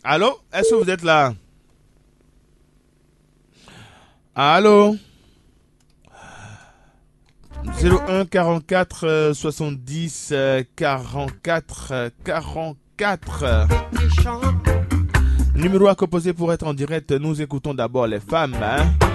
Allô? Est-ce que vous êtes là? Allô? 01 44 70 44 44. Numéro à composer pour être en direct. Nous écoutons d'abord les femmes. Hein?